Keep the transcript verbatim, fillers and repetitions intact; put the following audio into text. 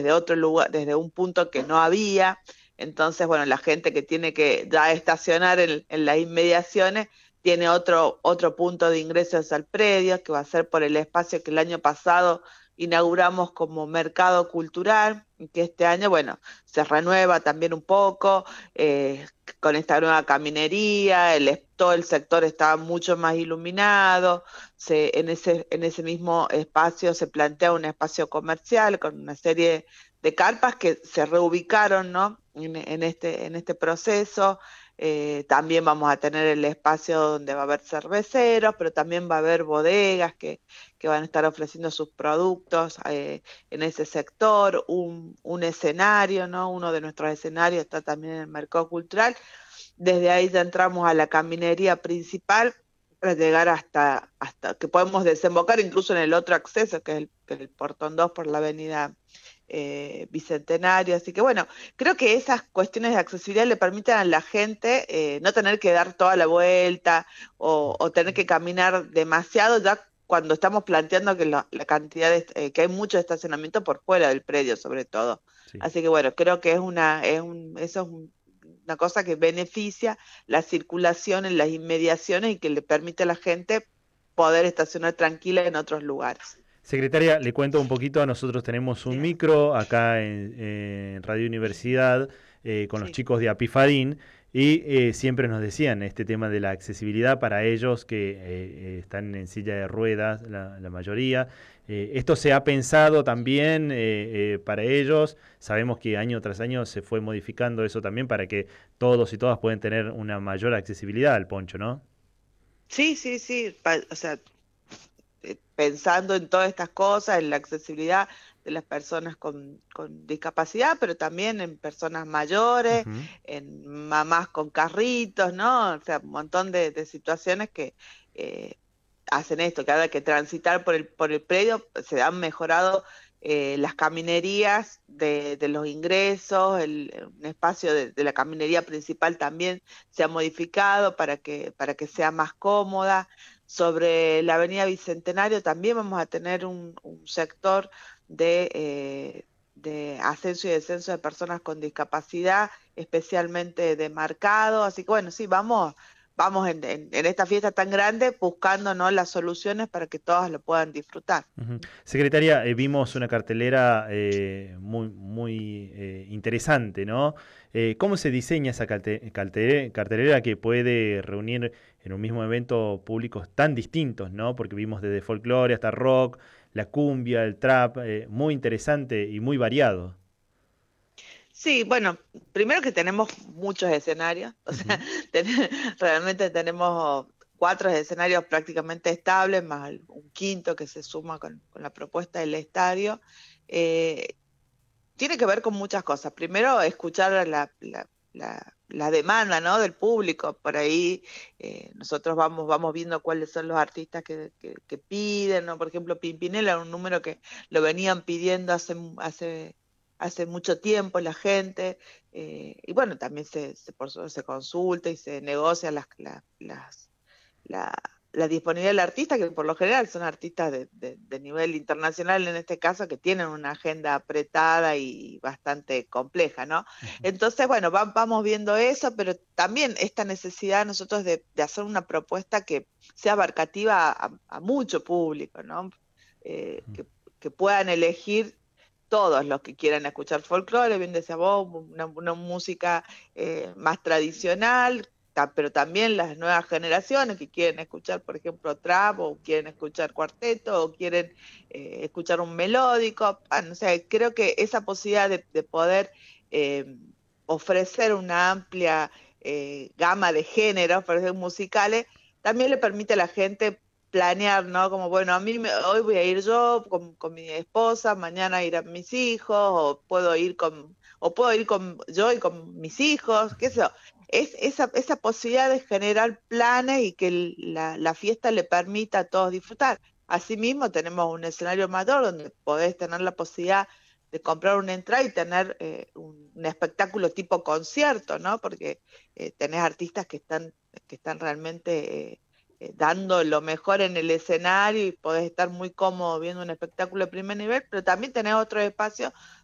desde otro lugar, desde un punto que no había. Entonces, bueno, la gente que tiene que ya estacionar en, en las inmediaciones tiene otro, otro punto de ingresos al predio, que va a ser por el espacio que el año pasado inauguramos como mercado cultural, y que este año, bueno, se renueva también un poco, eh, con esta nueva caminería, el, todo el sector está mucho más iluminado, se, en ese, en ese mismo espacio se plantea un espacio comercial con una serie de carpas que se reubicaron, ¿no? en, en, este, en este proceso. Eh, también vamos a tener el espacio donde va a haber cerveceros, pero también va a haber bodegas que, que van a estar ofreciendo sus productos eh, en ese sector, un, un escenario, ¿no? Uno de nuestros escenarios está también en el mercado cultural. Desde ahí ya entramos a la caminería principal para llegar hasta, hasta que podemos desembocar incluso en el otro acceso, que es el, que es el portón dos por la avenida eh, Bicentenario. Así que bueno, creo que esas cuestiones de accesibilidad le permiten a la gente eh, no tener que dar toda la vuelta o, o tener que caminar demasiado ya cuando estamos planteando que la, la cantidad de, eh, que hay mucho estacionamiento por fuera del predio sobre todo. Sí. Así que bueno, creo que es una, es un, eso es un, una cosa que beneficia la circulación en las inmediaciones y que le permite a la gente poder estacionar tranquila en otros lugares. Secretaria, le cuento un poquito, nosotros tenemos un Sí, micro acá en, en Radio Universidad eh, con los sí. chicos de Apifarín y eh, siempre nos decían este tema de la accesibilidad para ellos que eh, eh, están en silla de ruedas, la, la mayoría. Eh, esto se ha pensado también eh, eh, para ellos, sabemos que año tras año se fue modificando eso también para que todos y todas puedan tener una mayor accesibilidad al poncho, ¿no? Sí, sí, sí, pa- o sea, eh, pensando en todas estas cosas, en la accesibilidad de las personas con, con discapacidad, pero también en personas mayores, Ujú. en mamás con carritos, ¿no? O sea, un montón de, de situaciones que eh, hacen esto, que ahora que transitar por el, por el predio se han mejorado eh, las caminerías de, de los ingresos, el, un espacio de, de la caminería principal también se ha modificado para que, para que sea más cómoda. Sobre la avenida Bicentenario también vamos a tener un, un sector de, eh, de ascenso y descenso de personas con discapacidad, especialmente demarcado. Así que bueno, sí, vamos, vamos en, en, en esta fiesta tan grande buscando, ¿no?, las soluciones para que todas lo puedan disfrutar. Ujú. Secretaria, eh, vimos una cartelera eh, muy, muy eh, interesante, ¿no? Eh, ¿cómo se diseña esa calte- calte- cartelera que puede reunir en un mismo evento públicos tan distintos, ¿no? Porque vimos desde folclore hasta rock, la cumbia, el trap, eh, muy interesante y muy variado. Sí, bueno, primero que tenemos muchos escenarios, o sea, Ujú, ten- realmente tenemos cuatro escenarios prácticamente estables, más el- un quinto que se suma con, con la propuesta del estadio. Eh, Tiene que ver con muchas cosas. Primero, escuchar a la, la, la, la demanda, ¿no?, del público. Por ahí eh, nosotros vamos, vamos viendo cuáles son los artistas que, que, que piden, ¿no? Por ejemplo, Pimpinela era un número que lo venían pidiendo hace, hace, hace mucho tiempo la gente. Eh, y bueno, también se, se, por supuesto, se consulta y se negocia las, las, las la, la disponibilidad del artista, que por lo general son artistas de, de, de nivel internacional en este caso, que tienen una agenda apretada y bastante compleja, ¿no? ujú. Entonces, bueno, va, vamos viendo eso, pero también esta necesidad nosotros de, de hacer una propuesta que sea abarcativa a, a mucho público, ¿no? Eh, que, que puedan elegir todos los que quieran escuchar folclore, bien decía vos, una, una música eh, más tradicional, ta- pero también las nuevas generaciones que quieren escuchar, por ejemplo, trap, o quieren escuchar cuarteto, o quieren eh, escuchar un melódico. Ah, no sé, creo que esa posibilidad de, de poder eh, ofrecer una amplia eh, gama de géneros, por ejemplo, musicales, también le permite a la gente planear, ¿no? Como, bueno, a mí me, hoy voy a ir yo con, con mi esposa, mañana irán mis hijos, o puedo ir con, o puedo ir con yo y con mis hijos, qué sé yo. Es esa, esa posibilidad de generar planes y que el- la, la fiesta le permita a todos disfrutar. Asimismo, tenemos un escenario mayor donde podés tener la posibilidad de comprar una entrada y tener eh, un, un espectáculo tipo concierto, ¿no? Porque eh, tenés artistas que están, que están realmente eh, eh, dando lo mejor en el escenario y podés estar muy cómodo viendo un espectáculo de primer nivel, pero también tenés otros espacios